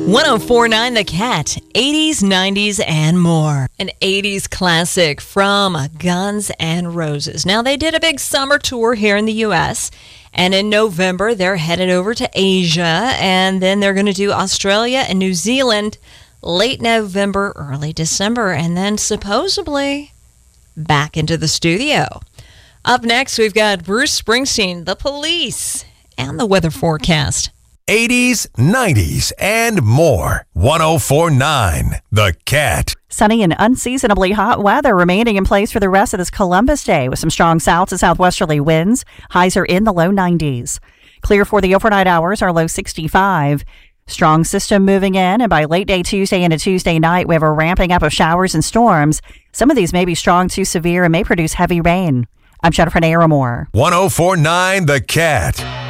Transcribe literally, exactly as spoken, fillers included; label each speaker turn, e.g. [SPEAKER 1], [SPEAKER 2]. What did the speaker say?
[SPEAKER 1] one oh four point nine The Cat, eighties, nineties, and more. An eighties classic from Guns N' Roses. Now, they did a big summer tour here in the U S, and in November, they're headed over to Asia, and then they're going to do Australia and New Zealand late November, early December, and then supposedly back into the studio. Up next, we've got Bruce Springsteen, The Police, and the weather forecast.
[SPEAKER 2] eighties, nineties, and more. one oh four point nine The Cat.
[SPEAKER 3] Sunny and unseasonably hot weather remaining in place for the rest of this Columbus Day with some strong south to southwesterly winds. Highs are in the low nineties. Clear for the overnight hours, our low sixty-five. Strong system moving in, and by late day Tuesday into Tuesday night, we have a ramping up of showers and storms. Some of these may be strong to severe and may produce heavy rain. I'm Jennifer Naramore.
[SPEAKER 2] one oh four point nine The Cat.